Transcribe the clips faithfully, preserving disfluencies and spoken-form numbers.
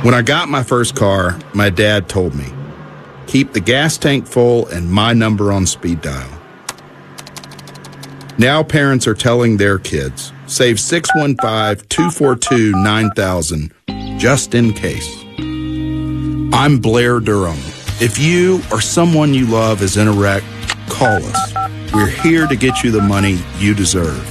When I got my first car, my dad told me, keep the gas tank full and my number on speed dial. Now parents are telling their kids, save six one five, two four two, nine thousand just in case. I'm Blair Durham. If you or someone you love is in a wreck, call us. We're here to get you the money you deserve.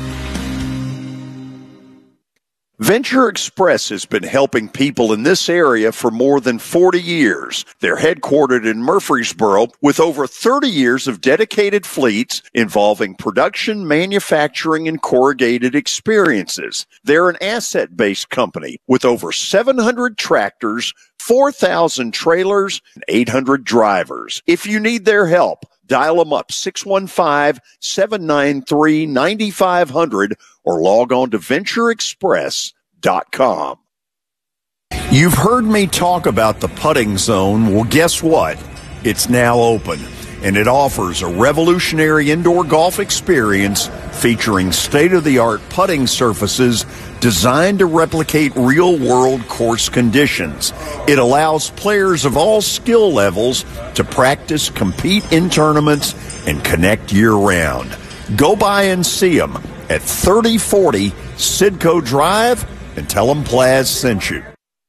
Venture Express has been helping people in this area for more than forty years. They're headquartered in Murfreesboro with over thirty years of dedicated fleets involving production, manufacturing, and corrugated experiences. They're an asset-based company with over seven hundred tractors, four thousand trailers, and eight hundred drivers. If you need their help, dial them up, six one five, seven nine three, nine five zero zero, or log on to venture express dot com. You've heard me talk about the Putting Zone. Well, guess what? It's now open, and it offers a revolutionary indoor golf experience featuring state-of-the-art putting surfaces designed to replicate real-world course conditions. It allows players of all skill levels to practice, compete in tournaments, and connect year-round. Go by and see them at thirty forty Sidco Drive and tell them Plaz sent you.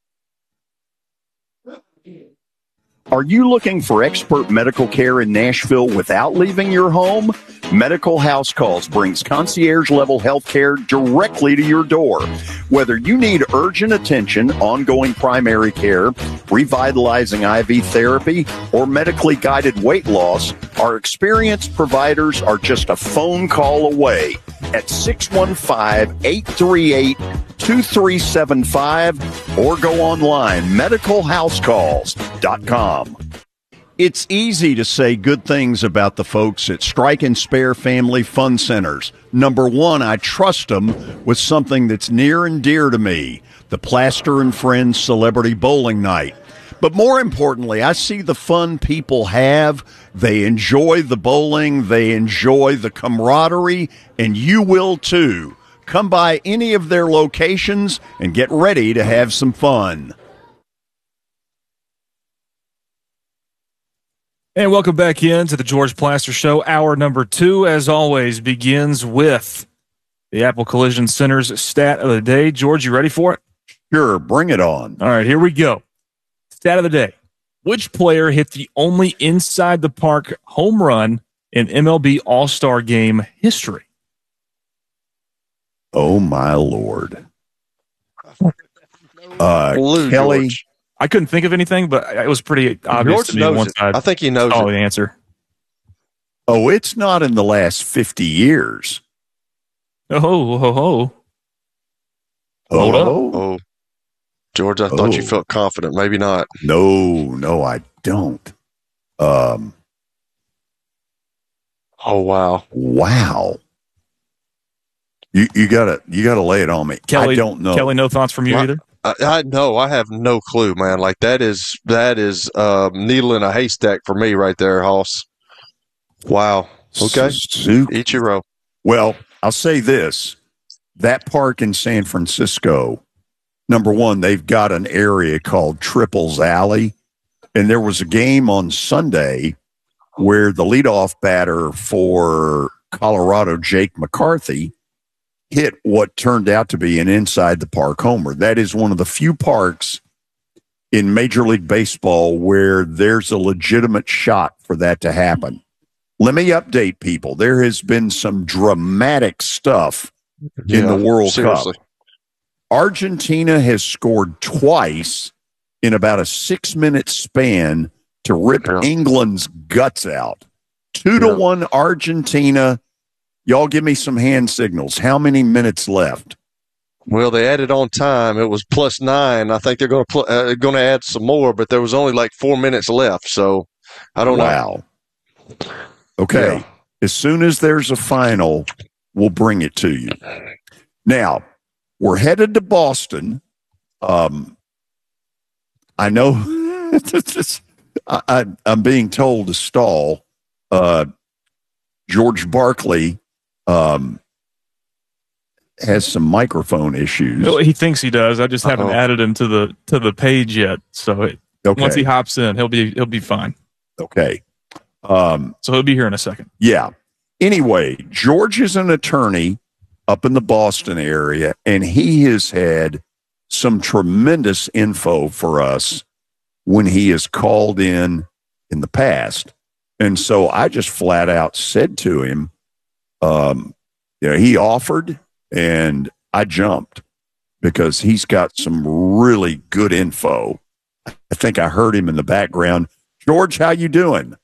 Are you looking for expert medical care in Nashville without leaving your home? Medical House Calls brings concierge-level health care directly to your door. Whether you need urgent attention, ongoing primary care, revitalizing I V therapy, or medically guided weight loss, our experienced providers are just a phone call away at six one five, eight three eight, two three seven five or go online, medical house calls dot com. It's easy to say good things about the folks at Strike and Spare Family Fun Centers. Number one, I trust them with something that's near and dear to me, the Plaster and Friends Celebrity Bowling Night. But more importantly, I see the fun people have. They enjoy the bowling, they enjoy the camaraderie, and you will too. Come by any of their locations and get ready to have some fun. And welcome back in to the George Plaster Show. Hour number two, as always, begins with the Apple Collision Center's stat of the day. George, you ready for it? Sure, bring it on. All right, here we go. Stat of the day. Which player hit the only inside the park home run in M L B All-Star Game history? Oh, my Lord. Uh, Blue Kelly. George. I couldn't think of anything, but it was pretty obvious George to me knows once it. I I think he knows saw it. the answer. Oh, it's not in the last fifty years. Oh, ho, ho, ho. Hold up. Oh, George, I thought you Oh. felt confident. Maybe not. No, no, I don't. Um, Oh, wow. wow. You you gotta you gotta lay it on me. Kelly, I don't know. Kelly, no thoughts from you What? either? I, I no, I have no clue, man. Like that is that is um, needle in a haystack for me right there, Hoss. Wow. Okay. Su- Ichiro. Well, I'll say this: that park in San Francisco. Number one, they've got an area called Triples Alley, and there was a game on Sunday where the leadoff batter for Colorado, Jake McCarthy, hit what turned out to be an inside the park homer. That is one of the few parks in Major League Baseball where there's a legitimate shot for that to happen. Let me update people. There has been some dramatic stuff in Yeah, the World seriously. Cup. Argentina has scored twice in about a six-minute span to rip Yeah. England's guts out. Two to Yeah. one Argentina. Y'all give me some hand signals. How many minutes left? Well, they added on time. It was plus nine. I think they're going to pl- uh, going to add some more, but there was only like four minutes left. So I don't Wow. Okay. Yeah. As soon as there's a final, we'll bring it to you. Now, we're headed to Boston. Um, I know I, I, I'm being told to stall. Uh, George Barkley um, has some microphone issues. He thinks he does. I just haven't Uh-oh. added him to the to the page yet. So it, Okay. once he hops in, he'll be he'll be fine. Okay. Um, So he'll be here in a second. yeah. Anyway, George is an attorney up in the Boston area, and he has had some tremendous info for us when he has called in in the past. And so I just flat out said to him, um, you know, he offered and I jumped because he's got some really good info. I think I heard him in the background. George, how you doing?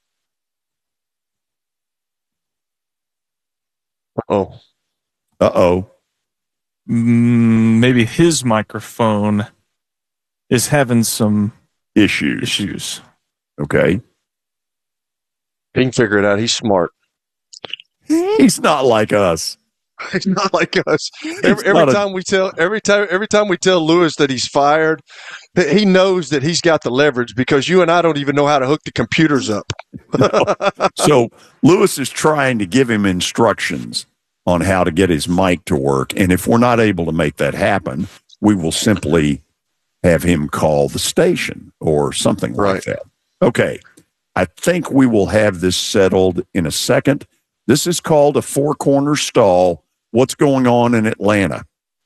Oh, Uh-oh. Mm, maybe his microphone is having some Issues. issues. Okay. he can figure it out. He's smart. He's not like us. He's not like us. Every, every not a- time we tell every time every time we tell Lewis that he's fired, that he knows that he's got the leverage because you and I don't even know how to hook the computers up. So Lewis is trying to give him instructions on how to get his mic to work. And if we're not able to make that happen, we will simply have him call the station or something like Right. that. Okay. I think we will have this settled in a second. This is called a four corner stall. What's going on in Atlanta?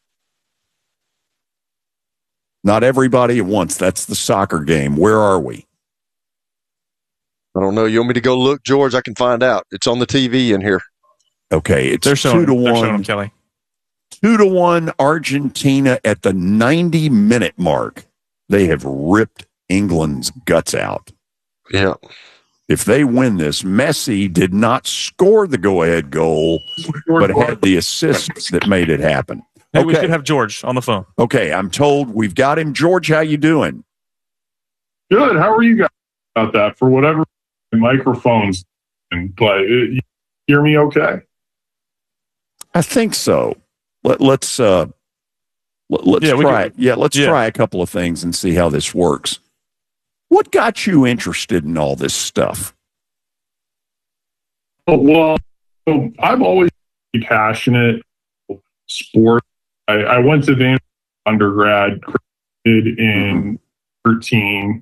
Not everybody at once. That's the soccer game. Where are we? I don't know. You want me to go look, George? I can find out. It's on the T V in here. Okay, it's They're showing, two to they're showing one. him, Kelly. Two to one Argentina at the ninety minute mark. They have ripped England's guts out. Yeah. If they win this, Messi did not score the go ahead goal, but had the assists that made it happen. Hey, we Okay. should have George on the phone. Okay, I'm told we've got him. George, how you doing? Good. How are you guys about that? For whatever microphones and play, you hear me okay? I think so. Let, let's uh, let, let's Yeah, we try can- it. Yeah, let's yeah. try a couple of things and see how this works. What got you interested in all this stuff? Oh, well, so I've always been passionate about sport. I, I went to Vanderbilt undergrad, graduated in thirteen.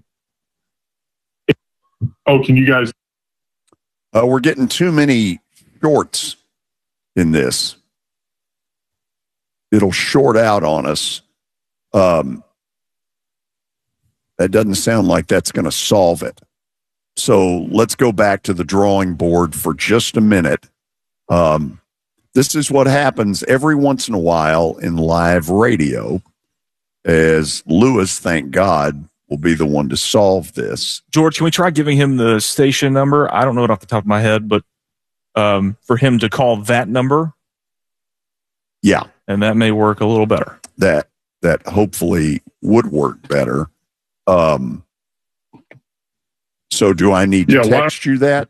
Oh, can you guys? Uh, we're getting too many shorts in this. It'll short out on us. Um, that doesn't sound like that's going to solve it. So let's go back to the drawing board for just a minute. Um, this is what happens every once in a while in live radio, as Lewis, thank God, will be the one to solve this. George, can we try giving him the station number? I don't know it off the top of my head, but um, for him to call that number, Yeah, and that may work a little better. that that hopefully would work better. Um, so do I need to Yeah, why- text you that?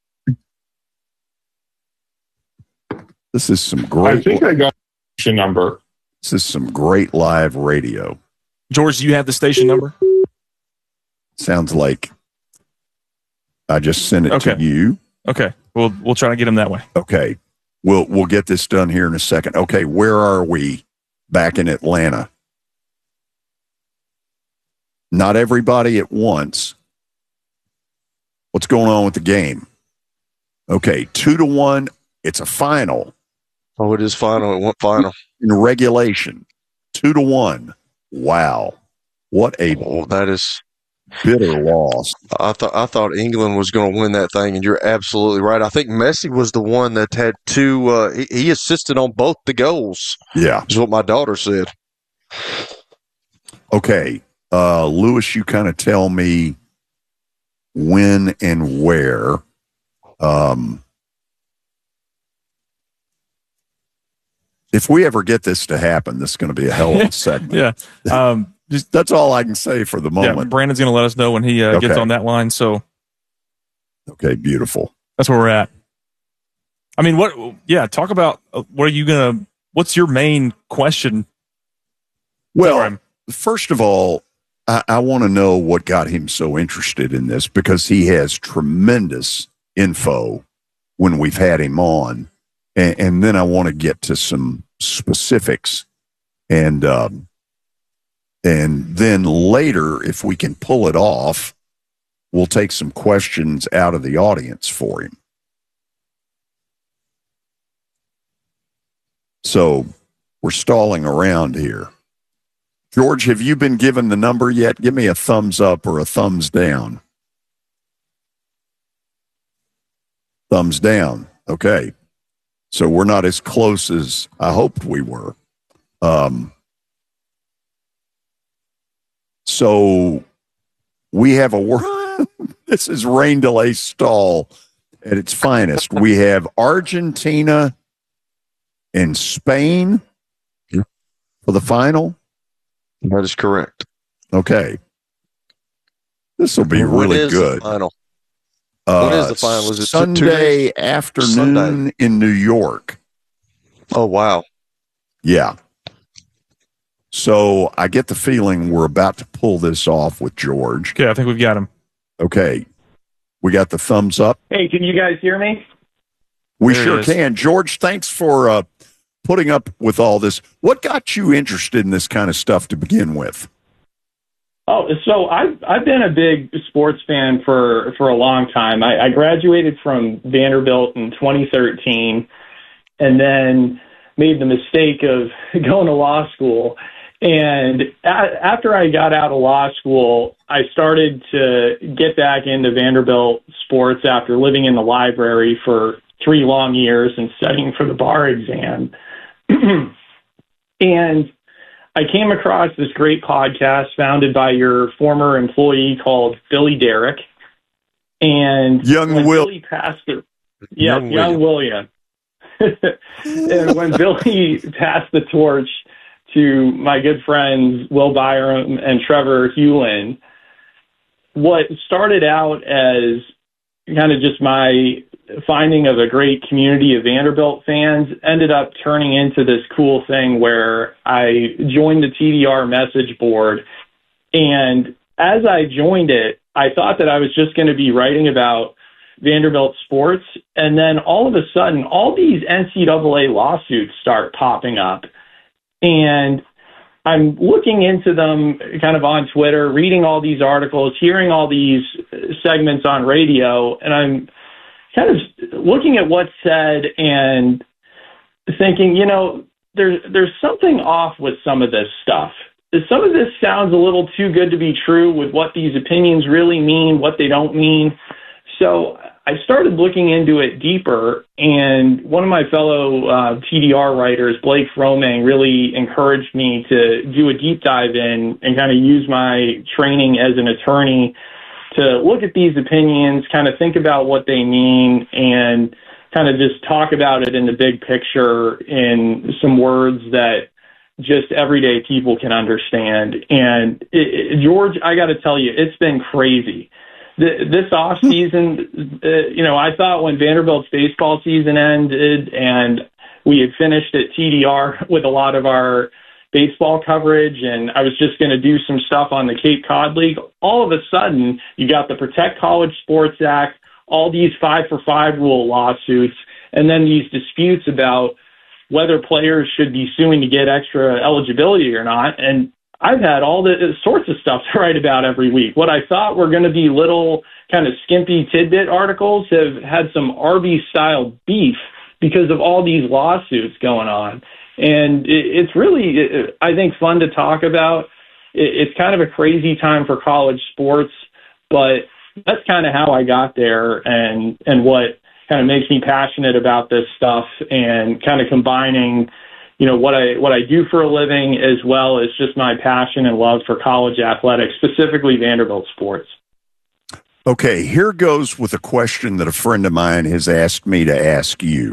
This is some I great. think I got your number. This is some great live radio. George, do you have the station number? Sounds like I just sent it Okay. to you. Okay, we'll we'll try to get him that way. Okay, we'll we'll get this done here in a second. Okay, where are we? Back in Atlanta. Not everybody at once. What's going on with the game? Okay, two to one. It's a final Oh, it is final. It went final. in regulation. Two to one. Wow, what a Oh, that is. bitter loss. I thought I thought England was going to win that thing, and you're absolutely right. I think Messi was the one that had two. Uh, he, he assisted on both the goals. Yeah. Is what my daughter said. Okay, uh, Lewis, you kind of tell me when and where. Um, if we ever get this to happen, this is going to be a hell of a segment. Yeah. Um, just, That's all I can say for the yeah, moment. Brandon's going to let us know when he uh, gets Okay. on that line. So Okay, beautiful. that's where we're at. I mean, what? Yeah, talk about uh, what are you going to? What's your main question? Well, for him? first of all, I, I want to know what got him so interested in this, because he has tremendous info when we've had him on. And, and then I want to get to some specifics, and um, and then later, if we can pull it off, we'll take some questions out of the audience for him. So we're stalling around here. George, have you been given the number yet? Give me a thumbs up or a thumbs down. Thumbs down. Okay. So we're not as close as I hoped we were. Um, so we have a word. This is rain delay stall at its finest. We have Argentina and Spain for the final. That is correct. Okay. This will be When really is good. The final? Uh, What is the final? Is it two- two Sunday days? afternoon Sunday. in New York? Oh, wow. Yeah. So I get the feeling we're about to pull this off with George. Okay, I think we've got him. Okay. We got the thumbs up. Hey, can you guys hear me? We There he sure is. can. George, thanks for uh, putting up with all this. What got you interested in this kind of stuff to begin with? Oh, so I've I've been a big sports fan for for a long time. I, I graduated from Vanderbilt in twenty thirteen, and then made the mistake of going to law school. And a- after I got out of law school, I started to get back into Vanderbilt sports after living in the library for three long years and studying for the bar exam. And I came across this great podcast founded by your former employee called Billy Derrick. And Young when Will. Billy passed the, yeah, Young young William. And when Billy passed the torch to my good friends Will Byram and Trevor Hewlin, what started out as kind of just my finding of a great community of Vanderbilt fans ended up turning into this cool thing where I joined the T D R message board. And as I joined it, I thought that I was just going to be writing about Vanderbilt sports. And then all of a sudden, all these N C double A lawsuits start popping up. And I'm looking into them kind of on Twitter, reading all these articles, hearing all these segments on radio, and I'm kind of looking at what's said and thinking, you know, there's there's something off with some of this stuff. Some of this sounds a little too good to be true with what these opinions really mean, what they don't mean. So I started looking into it deeper, and one of my fellow uh, T D R writers, Blake Fromang, really encouraged me to do a deep dive in and kind of use my training as an attorney to look at these opinions, kind of think about what they mean, and kind of just talk about it in the big picture in some words that just everyday people can understand. And it, it, George, I got to tell you, it's been crazy. The, this off season, uh, you know, I thought when Vanderbilt's baseball season ended and we had finished at T D R with a lot of our baseball coverage, and I was just going to do some stuff on the Cape Cod League. All of a sudden, you got the Protect College Sports Act, all these five for five rule lawsuits, and then these disputes about whether players should be suing to get extra eligibility or not. And I've had all the sorts of stuff to write about every week. What I thought were going to be little kind of skimpy tidbit articles have had some Arby's-style beef because of all these lawsuits going on. And it's really, I think, fun to talk about. It's kind of a crazy time for college sports, but that's kind of how I got there and, and what kind of makes me passionate about this stuff, and kind of combining, you know, what I what I do for a living as well as just my passion and love for college athletics, specifically Vanderbilt sports. Okay, here goes with a question that a friend of mine has asked me to ask you.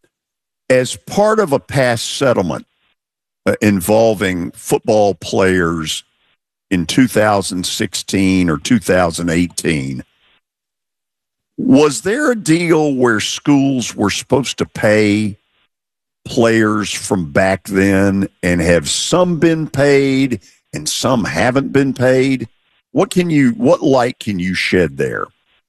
As part of a past settlement uh, involving football players in two thousand sixteen or two thousand eighteen, was there a deal where schools were supposed to pay players from back then, and have some been paid and some haven't been paid? What can you, what light can you shed there?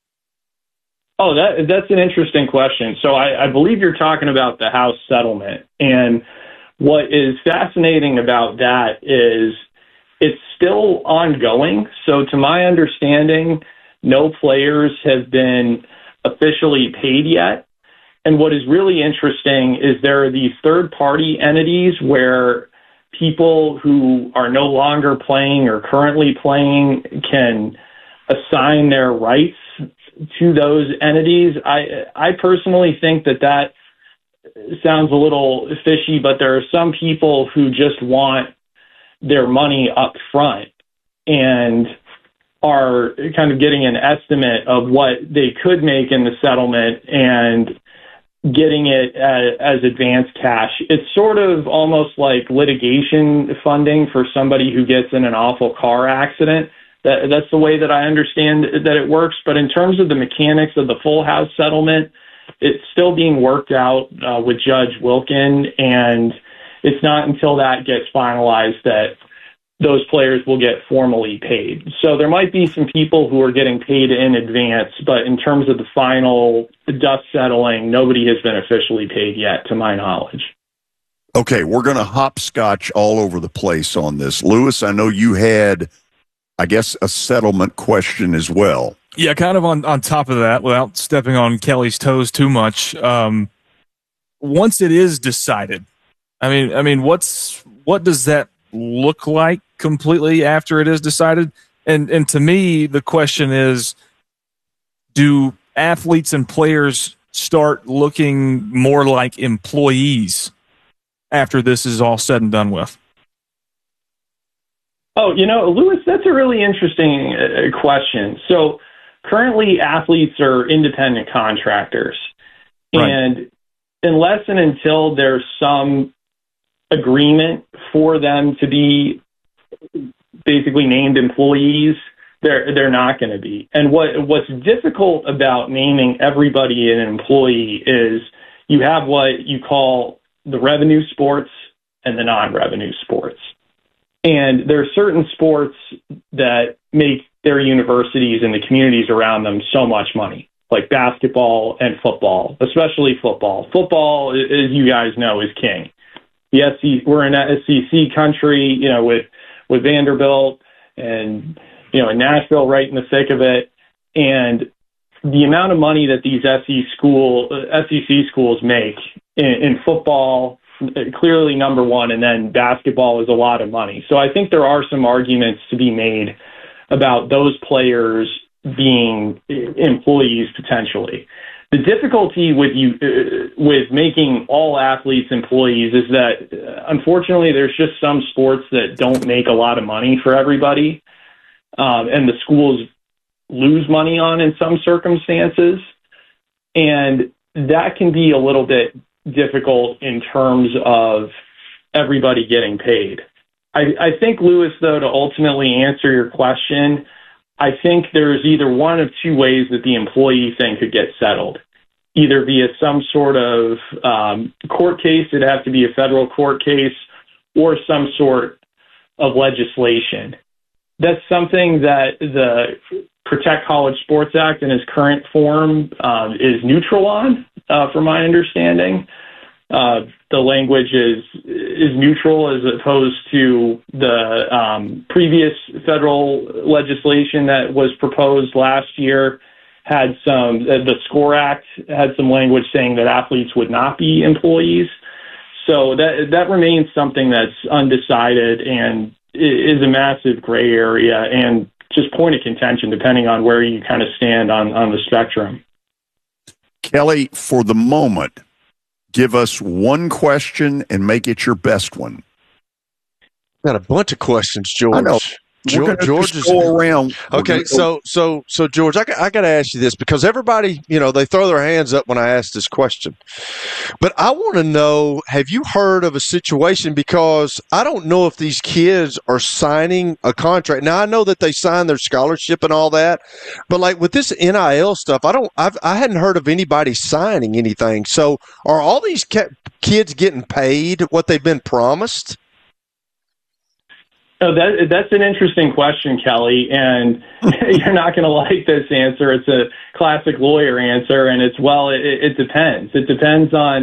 Oh, that that's an interesting question. So I, I believe you're talking about the House settlement. And what is fascinating about that is it's still ongoing. So to my understanding, no players have been officially paid yet. And what is really interesting is there are these third-party entities where people who are no longer playing or currently playing can assign their rights to those entities. I I personally think that that sounds a little fishy, but there are some people who just want their money up front and are kind of getting an estimate of what they could make in the settlement and getting it as, as advance cash. It's sort of almost like litigation funding for somebody who gets in an awful car accident. That, that's the way that I understand that it works. But in terms of the mechanics of the full house settlement, it's still being worked out uh, with Judge Wilkin, and it's not until that gets finalized that those players will get formally paid. So there might be some people who are getting paid in advance, but in terms of the final dust settling, nobody has been officially paid yet, to my knowledge. Okay, we're going to hopscotch all over the place on this. Lewis, I know you had, I guess, a settlement question as well. Yeah, kind of on, on top of that, without stepping on Kelly's toes too much, um, once it is decided, I mean, I mean, what's what does that look like completely after it is decided? And and to me, the question is, do athletes and players start looking more like employees after this is all said and done with? Oh, you know, Lewis, that's a really interesting uh, question. So currently athletes are independent contractors. Right. And unless and until there's some agreement for them to be basically named employees, they're they're not going to be. And what what's difficult about naming everybody an employee is you have what you call the revenue sports and the non-revenue sports. And there are certain sports that make their universities and the communities around them so much money, like basketball and football, especially football. Football, as you guys know, is king. The S E C, we're in S E C country, you know, with with Vanderbilt and, you know, in Nashville right in the thick of it. And the amount of money that these S E C school, S E C schools make in, in football, clearly number one, and then basketball is a lot of money. So I think there are some arguments to be made about those players being employees potentially. The difficulty with you uh, with making all athletes employees is that, uh, unfortunately, there's just some sports that don't make a lot of money for everybody, um, and the schools lose money on in some circumstances, and that can be a little bit difficult in terms of everybody getting paid. I, I think, Lewis, though, to ultimately answer your question, I think there's either one of two ways that the employee thing could get settled, either via some sort of um, court case, it'd have to be a federal court case, or some sort of legislation. That's something that the Protect College Sports Act in its current form uh, is neutral on, uh, from my understanding. Uh, the language is is neutral as opposed to the um, previous federal legislation that was proposed last year. Had some uh, the SCORE Act had some language saying that athletes would not be employees. So that that remains something that's undecided and is a massive gray area and just point of contention depending on where you kind of stand on, on the spectrum. Kelly, for the moment, give us one question and make it your best one. Got a bunch of questions, George. I know. George, George is go around. Okay, so so so George, I, I got to ask you this because everybody, you know, they throw their hands up when I ask this question. But I want to know, have you heard of a situation, because I don't know if these kids are signing a contract. Now I know that they sign their scholarship and all that, but like with this N I L stuff, I don't I've I hadn't heard of anybody signing anything. So are all these kids getting paid what they've been promised? Oh, that, that's an interesting question, Kelly, and you're not going to like this answer. It's a classic lawyer answer, and it's, well, it, it depends. It depends on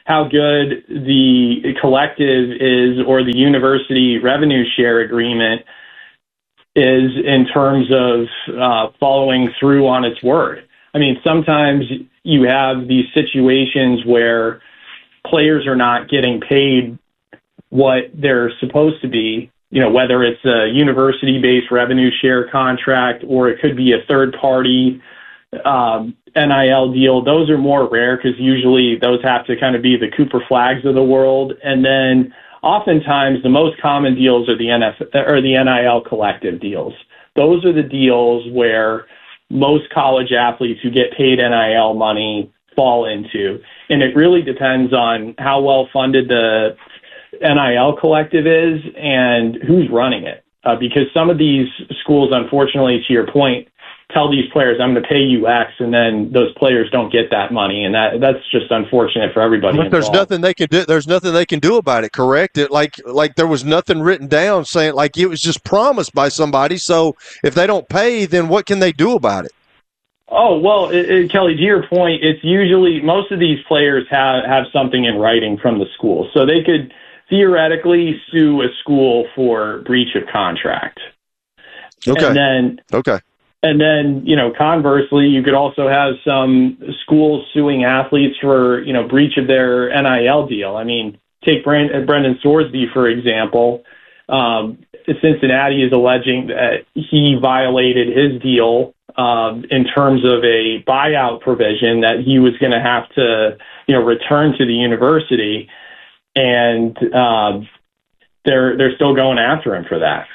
how good the collective is or the university revenue share agreement is in terms of uh, following through on its word. I mean, sometimes you have these situations where players are not getting paid what they're supposed to be, you know, whether it's a university-based revenue share contract or it could be a third-party um, N I L deal. Those are more rare because usually those have to kind of be the Cooper Flags of the world. And then oftentimes the most common deals are the N F or the N I L collective deals. Those are the deals where most college athletes who get paid N I L money fall into. And it really depends on how well funded the N I L collective is and who's running it. Uh, because some of these schools, unfortunately, to your point, tell these players, I'm going to pay you X, and then those players don't get that money. And that that's just unfortunate for everybody But involved. there's nothing they can do. There's nothing they can do about it, correct? It, like, like there was nothing written down saying, like, it was just promised by somebody. So if they don't pay, then what can they do about it? Oh, well, it, it, Kelly, to your point, it's usually most of these players have, have something in writing from the school. So they could theoretically sue a school for breach of contract. Okay. And then, okay. And then, you know, conversely, you could also have some schools suing athletes for, you know, breach of their N I L deal. I mean, take Brand- Brendan Sorsby, for example. Um, Cincinnati is alleging that he violated his deal um, in terms of a buyout provision that he was going to have to, you know, return to the university. And uh, they're they're still going after him for that.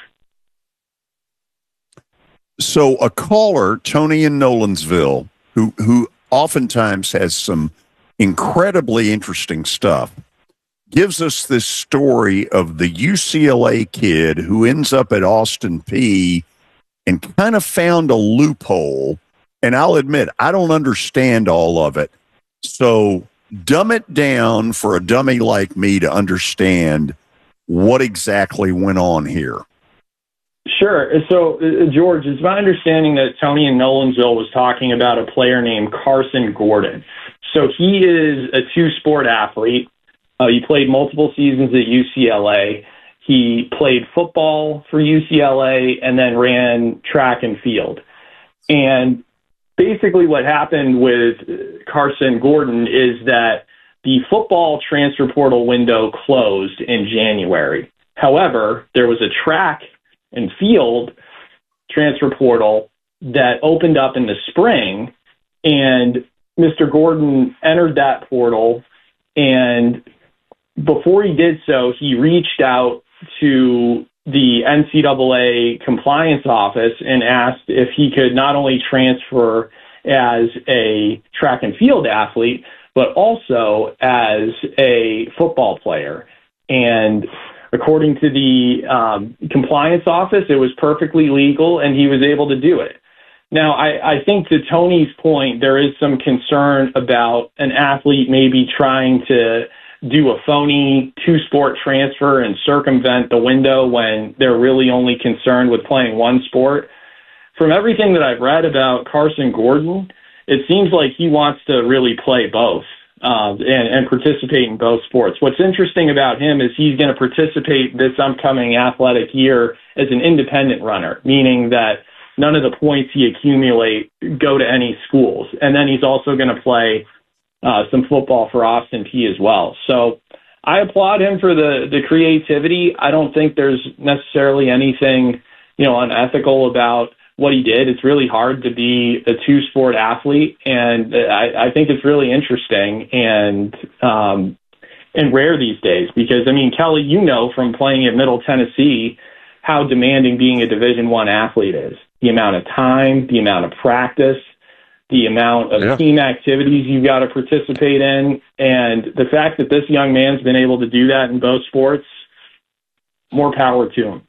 So a caller, Tony in Nolensville, who who oftentimes has some incredibly interesting stuff, gives us this story of the U C L A kid who ends up at Austin Peay and kind of found a loophole. And I'll admit, I don't understand all of it. So dumb it down for a dummy like me to understand what exactly went on here. Sure. So, uh, George, it's my understanding that Tony in Nolensville was talking about a player named Carson Gordon. So he is a two-sport athlete. Uh, he played multiple seasons at U C L A. He played football for U C L A and then ran track and field. And basically what happened with Carson Gordon is that the football transfer portal window closed in January. However, there was a track and field transfer portal that opened up in the spring, and Mister Gordon entered that portal, and before he did so, he reached out to the N C double A compliance office and asked if he could not only transfer as a track and field athlete, but also as a football player. And according to the um, compliance office, it was perfectly legal, and he was able to do it. Now, I, I think to Tony's point, there is some concern about an athlete maybe trying to do a phony two-sport transfer and circumvent the window when they're really only concerned with playing one sport. From everything that I've read about Carson Gordon, it seems like he wants to really play both. Uh, and, and participate in both sports. What's interesting about him is he's going to participate this upcoming athletic year as an independent runner, meaning that none of the points he accumulate go to any schools. And then he's also going to play uh, some football for Austin Peay as well. So I applaud him for the, the creativity. I don't think there's necessarily anything, you know, unethical about what he did. It's really hard to be a two-sport athlete, and I, I think it's really interesting and um, and rare these days because, I mean, Kelly, you know from playing at Middle Tennessee how demanding being a Division I athlete is. The amount of time, the amount of practice, the amount of yeah. team activities you've got to participate in, and the fact that this young man's been able to do that in both sports, more power to him.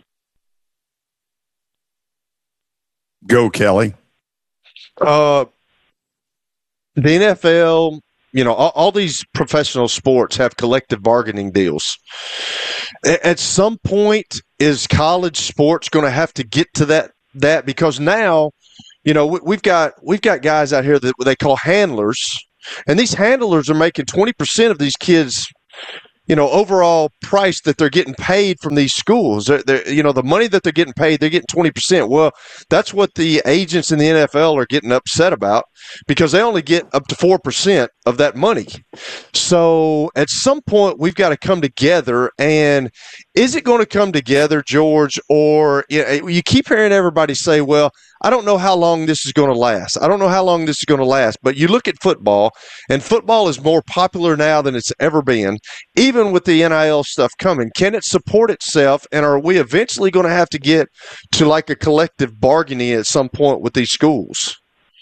Go, Kelly. Uh, the N F L, you know, all, all these professional sports have collective bargaining deals. At some point, is college sports going to have to get to that? That because now, you know, we've got we've got guys out here that they call handlers, And these handlers are making twenty percent of these kids' you know, overall price that they're getting paid from these schools. They're, they're, you know, the money that they're getting paid, they're getting twenty percent. Well, that's what the agents in the N F L are getting upset about because they only get up to four percent of that money. So at some point, we've got to come together. And is it going to come together, George, or you know, you keep hearing everybody say, well, I don't know how long this is going to last. I don't know how long this is going to last. But you look at football, and football is more popular now than it's ever been, even with the N I L stuff coming. Can it support itself, and are we eventually going to have to get to like a collective bargaining at some point with these schools?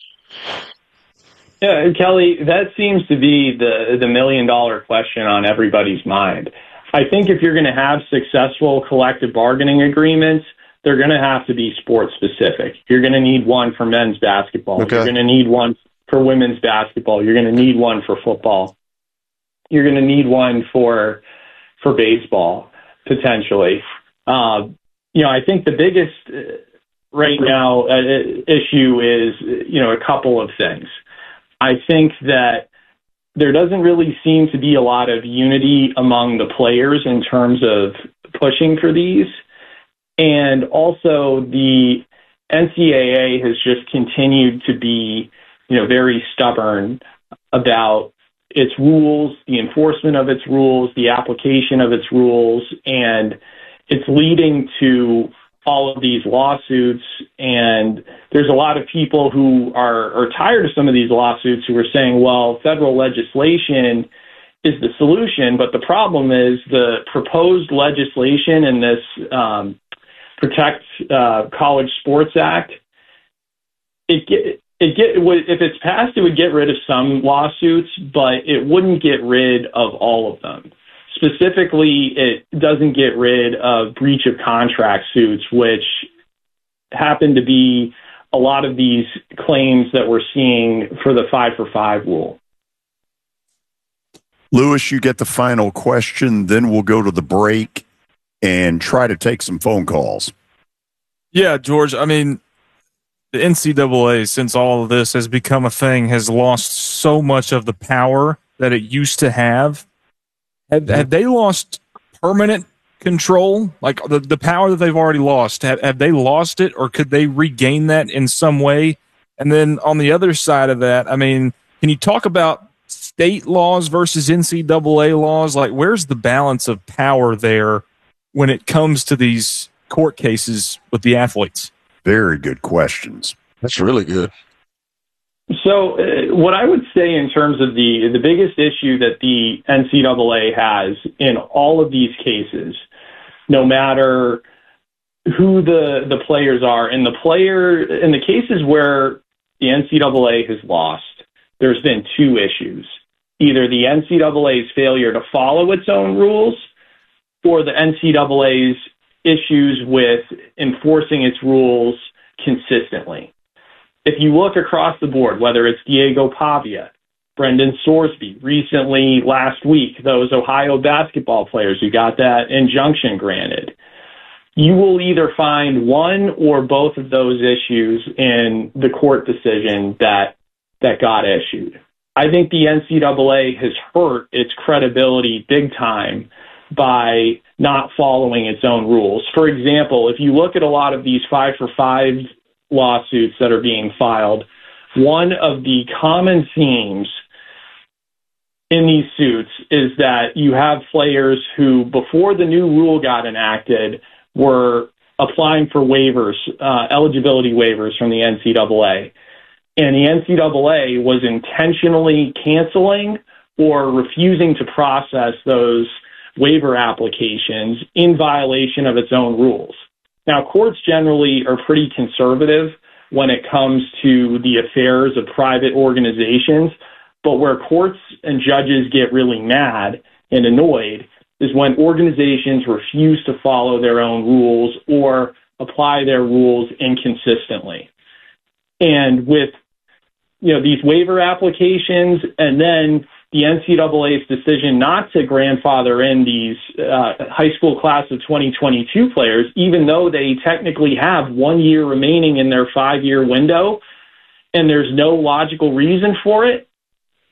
Yeah, Kelly, that seems to be the, the million-dollar question on everybody's mind. I think if you're going to have successful collective bargaining agreements, they're going to have to be sports-specific. You're going to need one for men's basketball. Okay. You're going to need one for women's basketball. You're going to need one for football. You're going to need one for for baseball, potentially. Uh, you know, I think the biggest uh, right now uh, issue is, you know, a couple of things. I think that there doesn't really seem to be a lot of unity among the players in terms of pushing for these. And also the N C double A has just continued to be, you know, very stubborn about its rules, the enforcement of its rules, the application of its rules, and it's leading to all of these lawsuits. And there's a lot of people who are, are tired of some of these lawsuits who are saying, well, federal legislation is the solution, but the problem is the proposed legislation in this um, Protect uh, College Sports Act, it get, it get it would, if it's passed, it would get rid of some lawsuits, but it wouldn't get rid of all of them. Specifically, it doesn't get rid of breach of contract suits, which happen to be a lot of these claims that we're seeing for the five for five rule. Lewis, you get the final question, then we'll go to the break and try to take some phone calls. Yeah, George, I mean, the N C double A, since all of this has become a thing, has lost so much of the power that it used to have. Have, have they lost permanent control? Like the, the power that they've already lost, have, have they lost it, or could they regain that in some way? And then on the other side of that, I mean, can you talk about state laws versus N C double A laws? Like, where's the balance of power there when it comes to these court cases with the athletes? Very good questions. That's really good. So uh, what I would say in terms of the the biggest issue that the N C double A has in all of these cases, no matter who the, the players are, and the player in the cases where the N C double A has lost, there's been two issues. Either the N C double A's failure to follow its own rules, or the N C double A's issues with enforcing its rules consistently. If you look across the board, whether it's Diego Pavia, Brendan Sorsby, recently last week, those Ohio basketball players who got that injunction granted, you will either find one or both of those issues in the court decision that that got issued. I think the N C double A has hurt its credibility big time by not following its own rules. For example, if you look at a lot of these five for five lawsuits that are being filed, one of the common themes in these suits is that you have players who, before the new rule got enacted, were applying for waivers, uh, eligibility waivers from the N C double A. And the N C double A was intentionally canceling or refusing to process those waiver applications in violation of its own rules. Now, courts generally are pretty conservative when it comes to the affairs of private organizations, but where courts and judges get really mad and annoyed is when organizations refuse to follow their own rules or apply their rules inconsistently. And with, you know, these waiver applications and then the N C double A's decision not to grandfather in these uh, high school class of twenty twenty-two players, even though they technically have one year remaining in their five-year window, and there's no logical reason for it,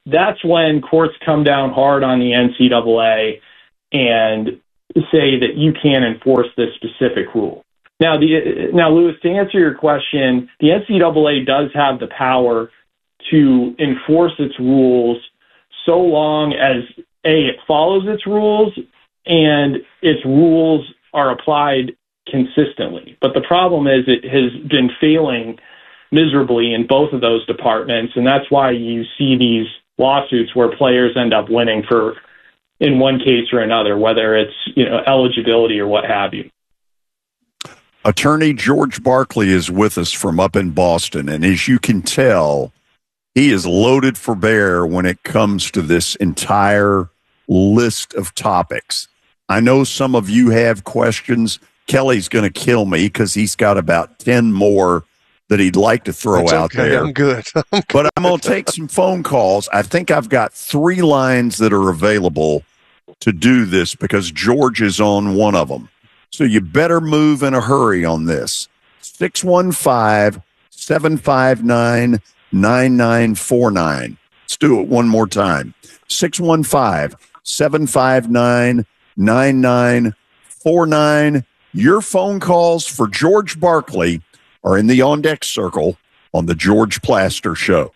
that's when courts come down hard on the N C double A and say that you can't enforce this specific rule. Now, the now, Lewis, to answer your question, the N C double A does have the power to enforce its rules so long as, A, it follows its rules and its rules are applied consistently. But the problem is it has been failing miserably in both of those departments, and that's why you see these lawsuits where players end up winning for, in one case or another, whether it's, you know, eligibility or what have you. Attorney George Barkley is with us from up in Boston, and as you can tell, he is loaded for bear when it comes to this entire list of topics. I know some of you have questions. Kelly's going to kill me because he's got about ten more that he'd like to throw That's out okay. there. I'm good. I'm good. But I'm going to take some phone calls. I think I've got three lines that are available to do this because George is on one of them. So you better move in a hurry on this. six one five, seven five nine, nine nine four nine. Let's do it one more time. six one five, seven five nine, nine nine four nine. Your phone calls for George Barkley are in the On Deck Circle on the George Plaster Show.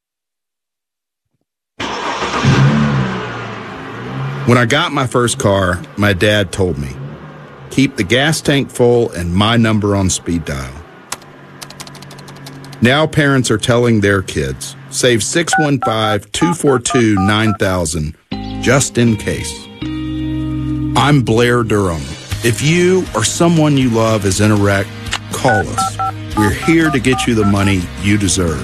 When I got my first car, my dad told me, keep the gas tank full and my number on speed dial. Now parents are telling their kids, save six one five, two four two, nine thousand just in case. I'm Blair Durham. If you or someone you love is in a wreck, call us. We're here to get you the money you deserve.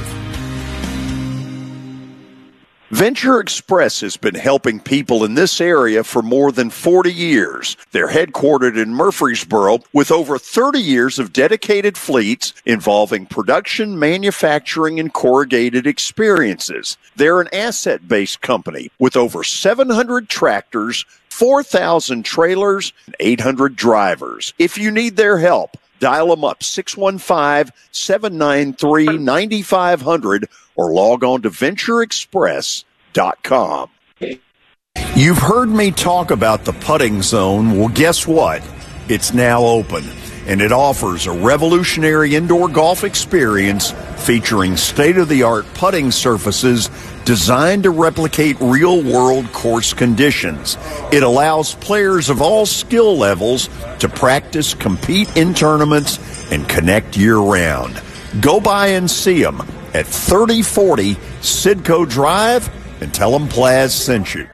Venture Express has been helping people in this area for more than forty years. They're headquartered in Murfreesboro with over thirty years of dedicated fleets involving production, manufacturing, and corrugated experiences. They're an asset-based company with over seven hundred tractors, four thousand trailers, and eight hundred drivers. If you need their help, dial them up, six one five, seven nine three, nine five zero zero or log on to venture express dot com. You've heard me talk about the Putting Zone. Well, guess what? It's now open, and it offers a revolutionary indoor golf experience featuring state-of-the-art putting surfaces designed to replicate real-world course conditions. It allows players of all skill levels to practice, compete in tournaments, and connect year-round. Go by and see them at thirty forty Sidco Drive and tell them Plaz sent you.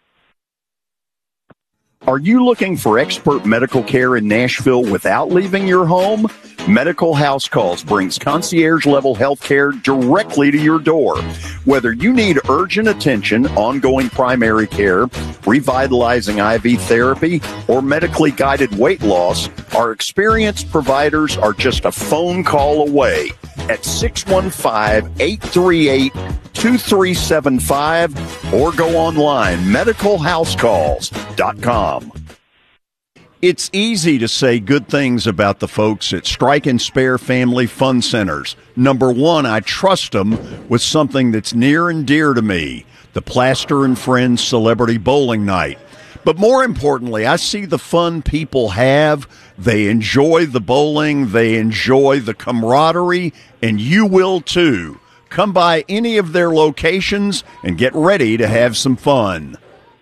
Are you looking for expert medical care in Nashville without leaving your home? Medical House Calls brings concierge-level health care directly to your door. Whether you need urgent attention, ongoing primary care, revitalizing I V therapy, or medically guided weight loss, our experienced providers are just a phone call away at six one five, eight three eight, two three seven five or go online, medical house calls dot com. It's easy to say good things about the folks at Strike and Spare Family Fun Centers. Number one, I trust them with something that's near and dear to me, the Plaster and Friends Celebrity Bowling Night. But more importantly, I see the fun people have. They enjoy the bowling, they enjoy the camaraderie, and you will too. Come by any of their locations and get ready to have some fun.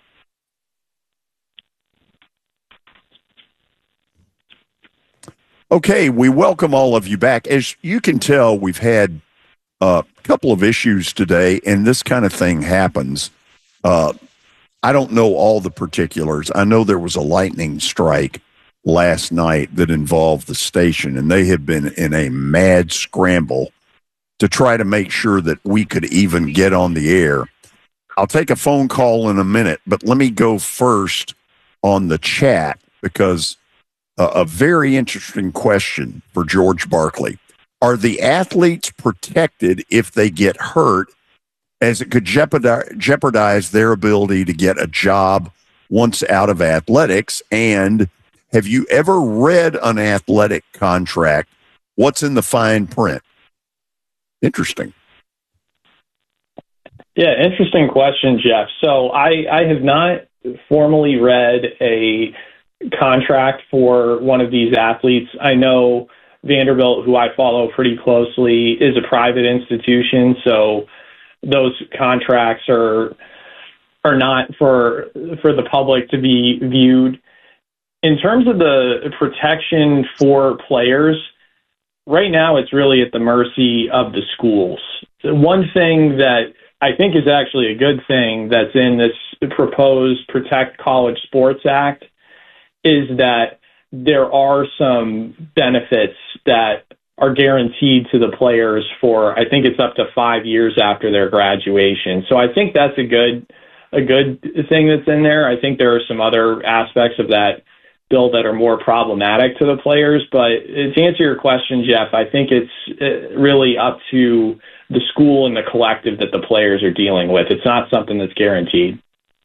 Okay, we welcome all of you back. As you can tell, we've had a couple of issues today, and this kind of thing happens. Uh, I don't know all the particulars. I know there was a lightning strike last night that involved the station, and they have been in a mad scramble to try to make sure that we could even get on the air. I'll take a phone call in a minute, but let me go first on the chat because a very interesting question for George Barkley. Are the athletes protected if they get hurt, as it could jeopardize, jeopardize their ability to get a job once out of athletics? And have you ever read an athletic contract? What's in the fine print? Interesting. Yeah, interesting question, Jeff. So I, I have not formally read a contract for one of these athletes. I know Vanderbilt, who I follow pretty closely, is a private institution, so those contracts are are not for for the public to be viewed. In terms of the protection for players, right now it's really at the mercy of the schools. One thing that I think is actually a good thing that's in this proposed Protect College Sports Act is that there are some benefits that are guaranteed to the players for, I think it's up to five years after their graduation. So I think that's a good a good thing that's in there. I think there are some other aspects of that bill that are more problematic to the players. But to answer your question, Jeff, I think it's really up to the school and the collective that the players are dealing with. It's not something that's guaranteed.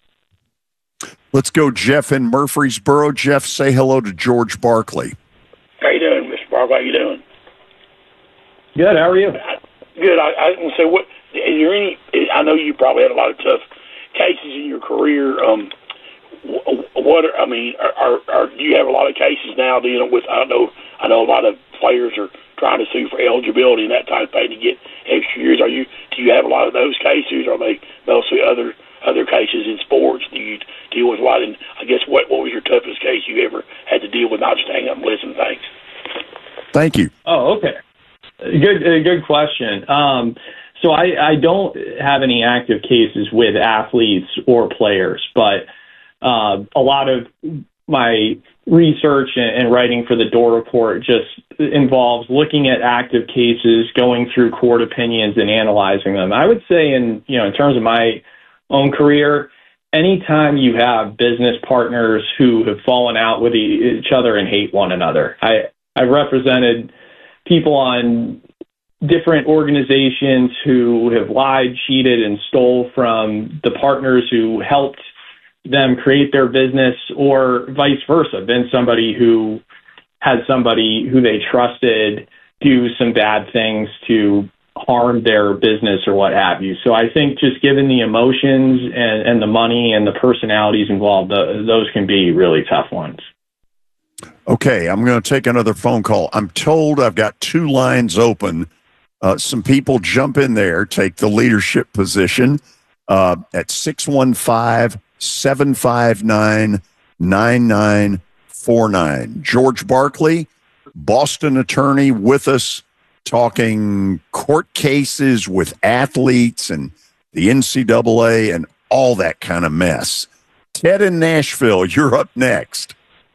Let's go, Jeff in Murfreesboro. Jeff, say hello to George Barkley. How you doing, Mister Barkley? How you doing? Good. How are you? Good. I, I was going to say, what is there any? I know you probably had a lot of tough cases in your career. Um, what are, I mean, are, are, are do you have a lot of cases now dealing with? I know. I know a lot of players are trying to sue for eligibility and that type of thing to get extra years. Are you? Do you have a lot of those cases? Or are they mostly other? Other cases in sports? Do you deal with a lot? And I guess what what was your toughest case you ever had to deal with? Not just hang up and listen. Thanks. Thank you. Oh, okay. Good, uh, good question. Um, so I, I don't have any active cases with athletes or players, but uh, a lot of my research and, and writing for the Dore Report just involves looking at active cases, going through court opinions, and analyzing them. I would say, in you know, in terms of my own career, anytime you have business partners who have fallen out with each other and hate one another. I, I've represented people on different organizations who have lied, cheated, and stole from the partners who helped them create their business, or vice versa. Been somebody who had somebody who they trusted do some bad things to harm their business or what have you. So I think just given the emotions and, and the money and the personalities involved, the, those can be really tough ones. Okay, I'm going to take another phone call. I'm told I've got two lines open. Uh, some people jump in there, take the leadership position uh, at six one five, seven five nine, nine nine four nine. George Barkley, Boston attorney, with us, talking court cases with athletes and the N C double A and all that kind of mess. Ted in Nashville, you're up next.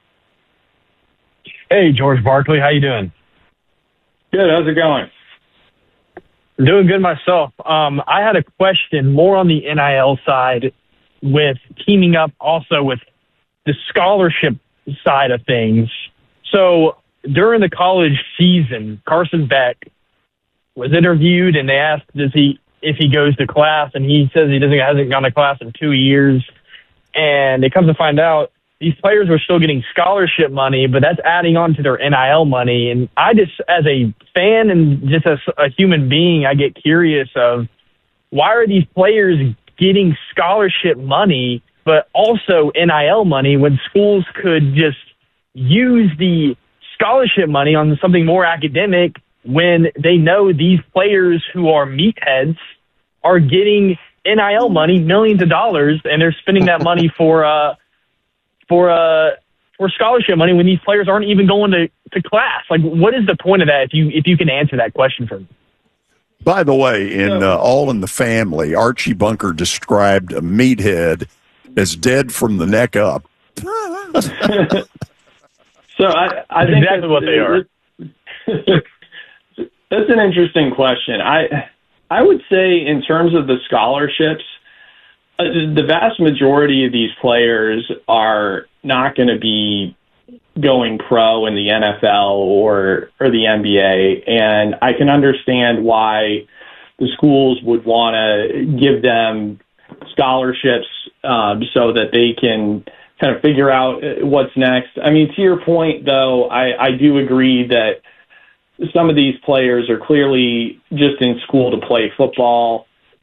Hey, George Barkley, how you doing? Good. How's it going? Doing good myself. Um, I had a question more on the N I L side, with teaming up also with the scholarship side of things. So during the college season, Carson Beck was interviewed, and they asked does he if he goes to class, and he says he doesn't hasn't gone to class in two years. And it comes to find out these players were still getting scholarship money, but that's adding on to their N I L money. And I just, as a fan and just as a human being, I get curious of why are these players getting scholarship money, but also N I L money, when schools could just use the scholarship money on something more academic, when they know these players who are meatheads are getting N I L money, millions of dollars, and they're spending that money for uh for uh for scholarship money when these players aren't even going to, to class. Like, what is the point of that? If you if you can answer that question for me. By the way, in uh, All in the Family, Archie Bunker described a meathead as dead from the neck up. So I, I think exactly what they are. That's an interesting question. I I would say in terms of the scholarships, uh, the vast majority of these players are not going to be going pro in the N F L or or the N B A, and I can understand why the schools would want to give them scholarships um, so that they can kind of figure out what's next. I mean, to your point, though, I, I do agree that some of these players are clearly just in school to play football,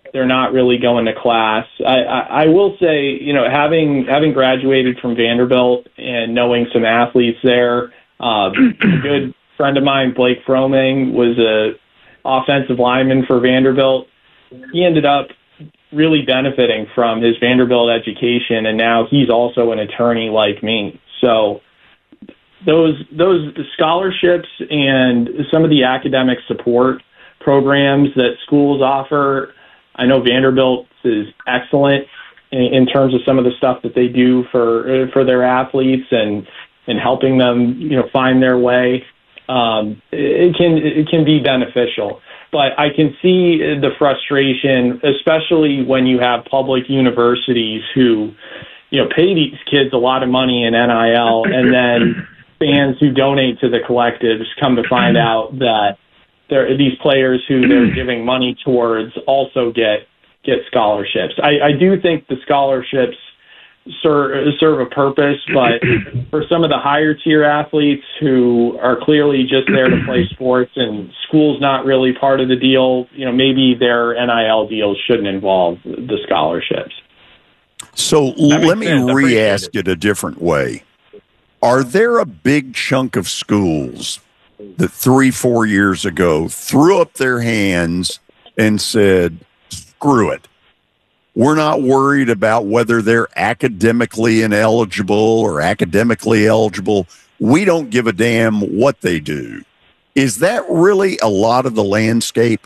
they're not really going to class. I, I, I will say, you know, having having graduated from Vanderbilt and knowing some athletes there, uh, a good friend of mine, Blake Froming, was a offensive lineman for Vanderbilt. He ended up really benefiting from his Vanderbilt education, and now he's also an attorney like me. So those those scholarships and some of the academic support programs that schools offer, I know Vanderbilt is excellent in, in terms of some of the stuff that they do for for their athletes and and helping them, you know, find their way. Um, it can it can be beneficial. But I can see the frustration, especially when you have public universities who, you know, pay these kids a lot of money in N I L, and then fans who donate to the collectives come to find out that there these players who they're giving money towards also get get scholarships. I, I do think the scholarships serve, serve a purpose, but for some of the higher tier athletes who are clearly just there to play sports and school's not really part of the deal, you know, maybe their N I L deals shouldn't involve the scholarships. So let me re-ask it a different way. Are there a big chunk of schools that three, four years ago threw up their hands and said, screw it? We're not worried about whether they're academically ineligible or academically eligible. We don't give a damn what they do. Is that really a lot of the landscape?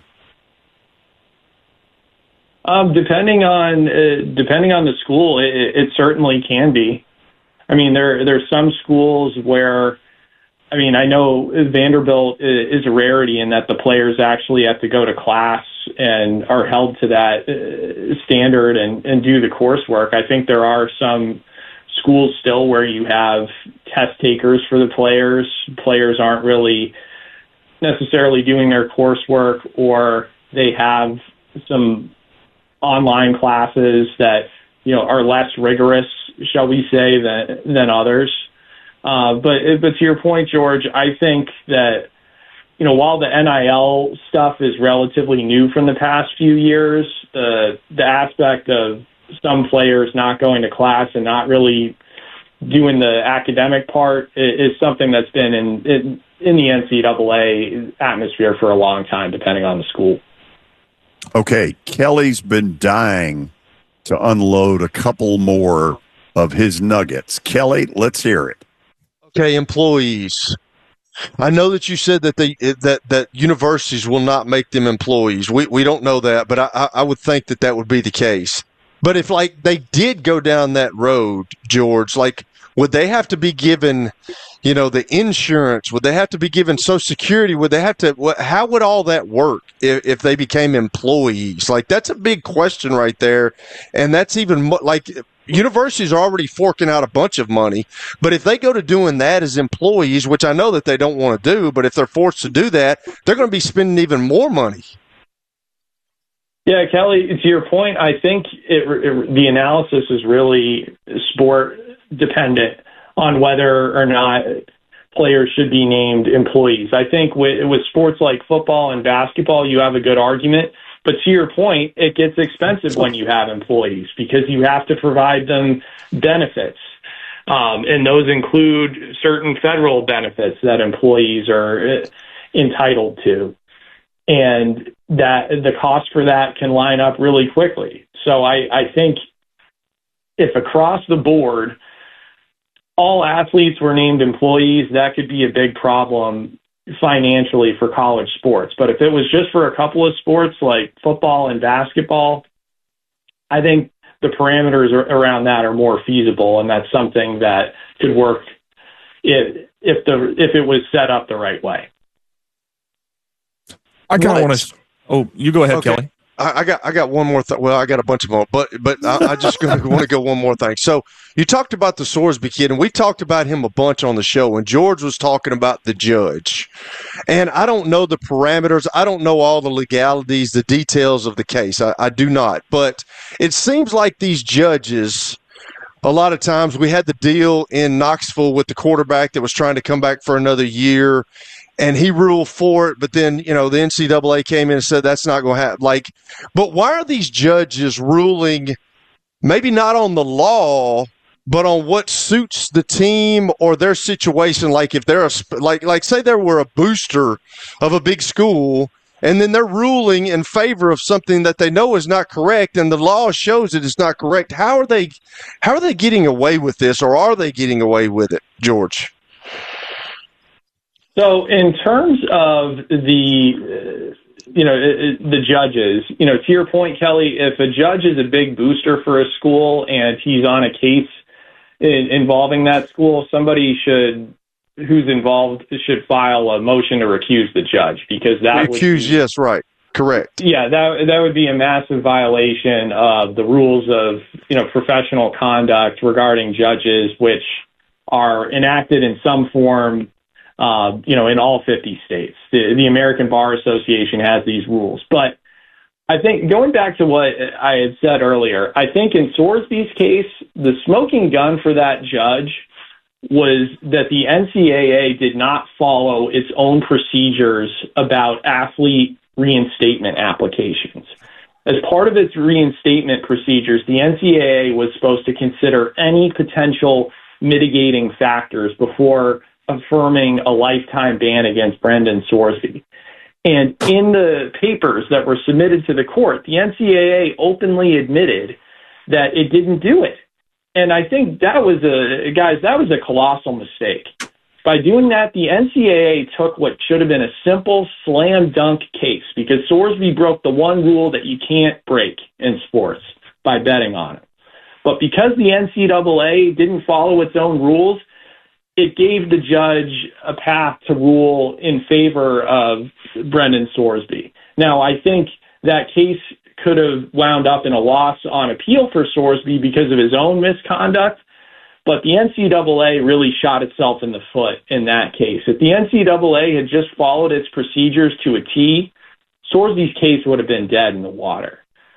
Um, depending on uh, depending on the school, it, it certainly can be. I mean, there there's some schools where, I mean, I know Vanderbilt is a rarity in that the players actually have to go to class and are held to that uh, standard and, and do the coursework. I think there are some schools still where you have test takers for the players. Players aren't really necessarily doing their coursework, or they have some online classes that, you know, are less rigorous, shall we say, than than others. Uh, but but to your point, George, I think that, you know, while the N I L stuff is relatively new from the past few years, the the aspect of some players not going to class and not really doing the academic part is, is something that's been in, in in the N C double A atmosphere for a long time, depending on the school. Okay, Kelly's been dying to unload a couple more of his nuggets. Kelly, let's hear it. Okay, employees. I know that you said that they that that universities will not make them employees. We we don't know that, but I I would think that that would be the case. But if like they did go down that road, George, like would they have to be given, you know, the insurance? Would they have to be given Social Security? Would they have to? What, how would all that work if, if they became employees? Like that's a big question right there, and that's even mo- like. Universities are already forking out a bunch of money, but if they go to doing that as employees, which I know that they don't want to do, but if they're forced to do that, they're going to be spending even more money. Yeah, Kelly, to your point, I think it, it, the analysis is really sport dependent on whether or not players should be named employees. I think with, with sports like football and basketball, you have a good argument. But to your point, it gets expensive when you have employees because you have to provide them benefits. Um, and those include certain federal benefits that employees are entitled to. And that the cost for that can line up really quickly. So I, I think if across the board, all athletes were named employees, that could be a big problem financially for college sports. But if it was just for a couple of sports like football and basketball, I think the parameters around that are more feasible, and that's something that could work if if the if it was set up the right way. I kind of want to. Oh, you go ahead, okay. Kelly. I, I got I got one more thing. Well, I got a bunch of more, but but I, I just want to go one more thing. So you talked about the Sorsby kid, and we talked about him a bunch on the show. And George was talking about the judge, and I don't know the parameters. I don't know all the legalities, the details of the case. I, I do not. But it seems like these judges, a lot of times, we had the deal in Knoxville with the quarterback that was trying to come back for another year. and he ruled for it, but then, you know, the N C double A came in and said that's not going to happen. Like, but why are these judges ruling maybe not on the law, but on what suits the team or their situation? Like if they're a, like, like say there were a booster of a big school, and then they're ruling in favor of something that they know is not correct, and the law shows it is not correct. How are they, how are they getting away with this, or are they getting away with it, George? So in terms of the, uh, you know, the judges, you know, to your point, Kelly, if a judge is a big booster for a school and he's on a case in, involving that school, somebody should, who's involved, should file a motion to recuse the judge, because that recuse, would be, yes, right, correct. Yeah, that that would be a massive violation of the rules of, you know, professional conduct regarding judges, which are enacted in some form. Uh, you know, in all fifty states. The, the American Bar Association has these rules. But I think, going back to what I had said earlier, I think in Sorsby's case, the smoking gun for that judge was that the N C double A did not follow its own procedures about athlete reinstatement applications. As part of its reinstatement procedures, the N C double A was supposed to consider any potential mitigating factors before affirming a lifetime ban against Brendan Sorsby. And in the papers that were submitted to the court, the N C double A openly admitted that it didn't do it. And I think that was a, guys, that was a colossal mistake. By doing that, the N C double A took what should have been a simple slam dunk case, because Sorsby broke the one rule that you can't break in sports by betting on it. But because the N C double A didn't follow its own rules, it gave the judge a path to rule in favor of Brendan Sorsby. Now, I think that case could have wound up in a loss on appeal for Sorsby because of his own misconduct, but the N C double A really shot itself in the foot in that case. If the N C double A had just followed its procedures to a T, Sorsby's case would have been dead in the water.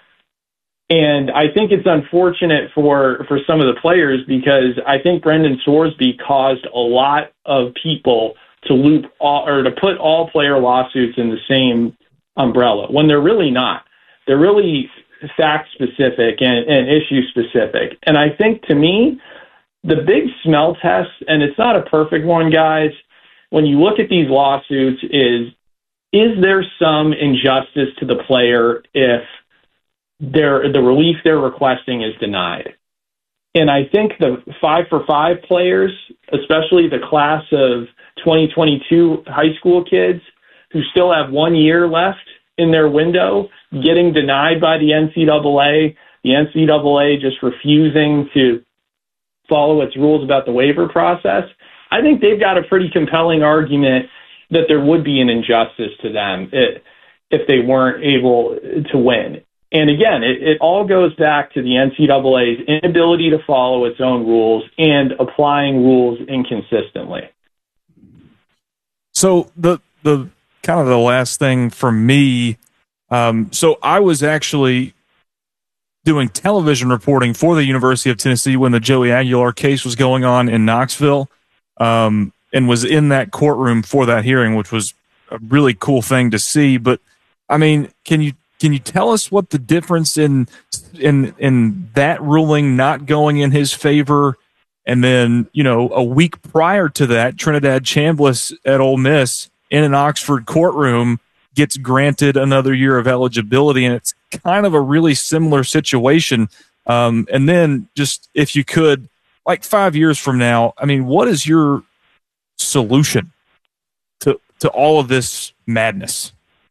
And I think it's unfortunate for, for some of the players, because I think Brendan Sorsby caused a lot of people to loop all, or to put all player lawsuits in the same umbrella when they're really not. They're really fact specific and, and issue specific. And I think, to me, the big smell test, and it's not a perfect one, guys, when you look at these lawsuits, is, is there some injustice to the player if Their, the relief they're requesting is denied? And I think the five for five players, especially the class of twenty twenty-two high school kids who still have one year left in their window, getting denied by the N C double A, the N C double A just refusing to follow its rules about the waiver process, I think they've got a pretty compelling argument that there would be an injustice to them if they weren't able to win. And again, it, it all goes back to the N C double A's inability to follow its own rules and applying rules inconsistently. So the the kind of the last thing for me, um, so I was actually doing television reporting for the University of Tennessee when the Joey Aguilar case was going on in Knoxville, um, and was in that courtroom for that hearing, which was a really cool thing to see. But I mean, can you Can you tell us what the difference in in in that ruling not going in his favor, and then, you know, a week prior to that, Trinidad Chambliss at Ole Miss in an Oxford courtroom gets granted another year of eligibility, and it's kind of a really similar situation. Um, and then, just if you could, like five years from now, I mean, what is your solution to to all of this madness?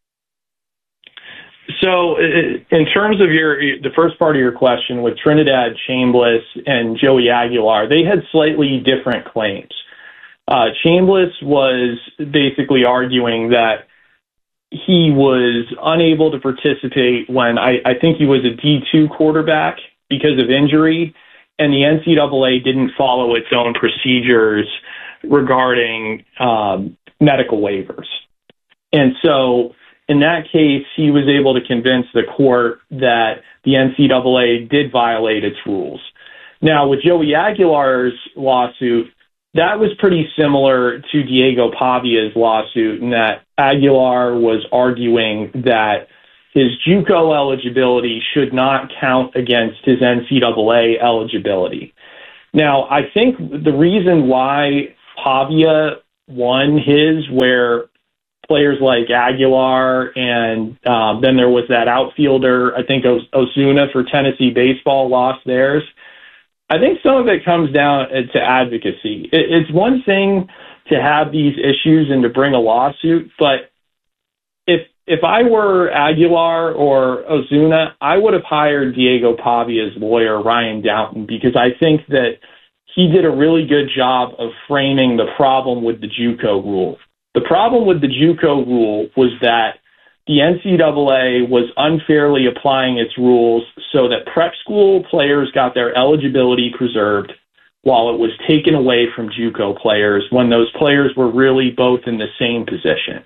So in terms of your the first part of your question with Trinidad Chambliss and Joey Aguilar, they had slightly different claims. Uh, Chambliss was basically arguing that he was unable to participate when I, I think he was a D two quarterback because of injury, and the N C double A didn't follow its own procedures regarding um, medical waivers. And so in that case, he was able to convince the court that the N C double A did violate its rules. Now, with Joey Aguilar's lawsuit, that was pretty similar to Diego Pavia's lawsuit in that Aguilar was arguing that his JUCO eligibility should not count against his N C double A eligibility. Now, I think the reason why Pavia won his, where players like Aguilar and uh, then there was that outfielder, I think Ozuna for Tennessee baseball, lost theirs. I think some of it comes down to advocacy. It, it's one thing to have these issues and to bring a lawsuit, but if if I were Aguilar or Ozuna, I would have hired Diego Pavia's lawyer, Ryan Downton, because I think that he did a really good job of framing the problem with the JUCO rule. The problem with the JUCO rule was that the N C double A was unfairly applying its rules so that prep school players got their eligibility preserved while it was taken away from JUCO players when those players were really both in the same position.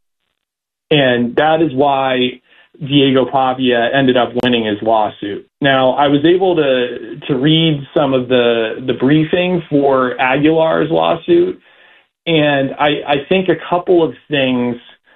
And that is why Diego Pavia ended up winning his lawsuit. Now, I was able to to read some of the, the briefing for Aguilar's lawsuit, and I, I think a couple of things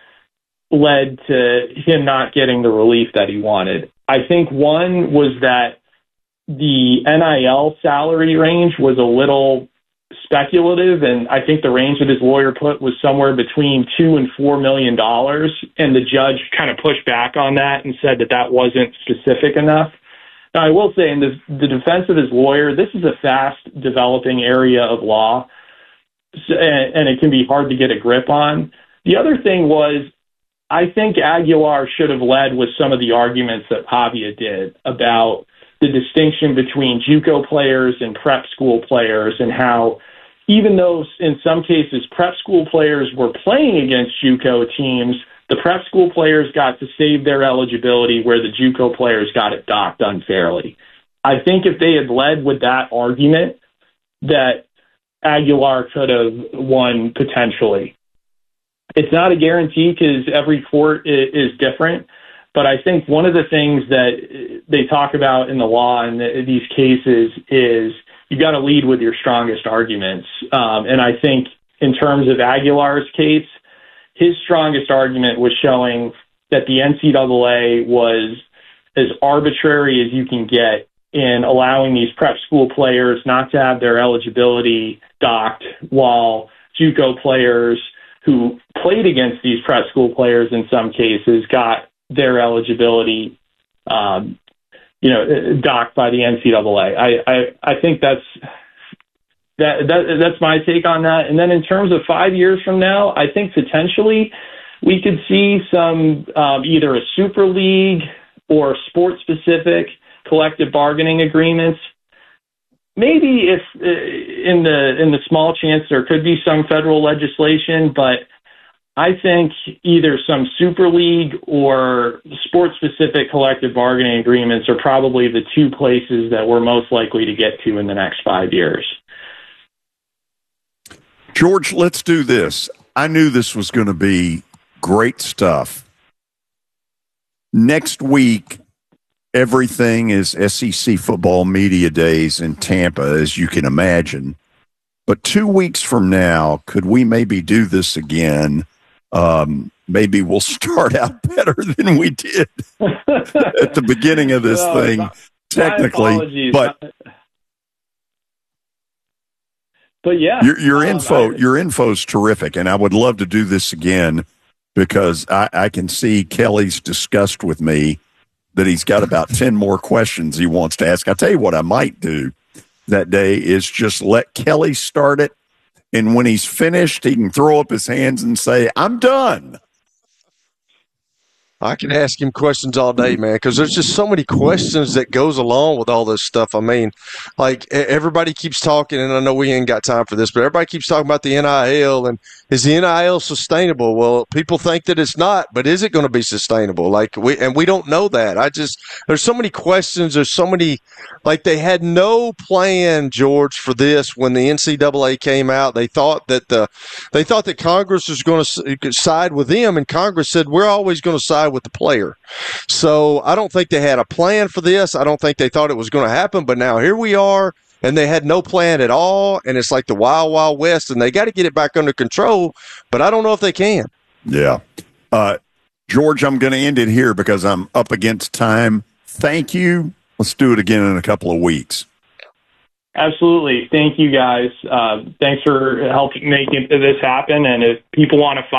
led to him not getting the relief that he wanted. I think one was that the N I L salary range was a little speculative, and I think the range that his lawyer put was somewhere between two and four million dollars, and the judge kind of pushed back on that and said that that wasn't specific enough. Now, I will say, in the, the defense of his lawyer, this is a fast-developing area of law, so, and, and it can be hard to get a grip on. The other thing was, I think Aguilar should have led with some of the arguments that Pavia did about the distinction between JUCO players and prep school players, and how even though in some cases prep school players were playing against JUCO teams, the prep school players got to save their eligibility where the JUCO players got it docked unfairly. I think if they had led with that argument, that Aguilar could have won potentially. It's not a guarantee because every court is different. But I think one of the things that they talk about in the law in the, these cases is you got to lead with your strongest arguments. Um, and I think in terms of Aguilar's case, his strongest argument was showing that the N C double A was as arbitrary as you can get in allowing these prep school players not to have their eligibility docked, while JUCO players who played against these prep school players in some cases got their eligibility, um, you know, docked by the N C double A. I, I, I think that's that, that that's my take on that. And then in terms of five years from now, I think potentially we could see some um, either a super league or sport-specific collective bargaining agreements. Maybe if uh, in the in the small chance there could be some federal legislation, but I think either some super league or sport-specific collective bargaining agreements are probably the two places that we're most likely to get to in the next five years. George, let's do this. I knew this was going to be great stuff. Next week, everything is S E C football media days in Tampa, as you can imagine. But two weeks from now, could we maybe do this again? Um, maybe we'll start out better than we did at the beginning of this no, thing, my, technically. My but but yeah, your, your um, info, I, your info's terrific, and I would love to do this again because I, I can see Kelly's disgust with me that he's got about ten more questions he wants to ask. I tell you what, I might do that day is just let Kelly start it. And when he's finished, he can throw up his hands and say, I'm done. I can ask him questions all day, man, because there's just so many questions that goes along with all this stuff. I mean, like everybody keeps talking, and I know we ain't got time for this, but everybody keeps talking about the N I L, and is the N I L sustainable? Well, people think that it's not, but is it going to be sustainable? Like we and we don't know that. I just there's so many questions. There's so many. Like they had no plan, George, for this when the N C double A came out. They thought that the they thought that Congress was going to side with them, and Congress said we're always going to side with the player. So I don't think they had a plan for this. I don't think they thought it was going to happen. But now here we are. and they had no plan at all, and it's like the wild, wild west, and they got to get it back under control, but I don't know if they can. Yeah. Uh, George, I'm going to end it here because I'm up against time. Thank you. Let's do it again in a couple of weeks. Absolutely. Thank you, guys. Uh, thanks for helping making this happen. And if people want to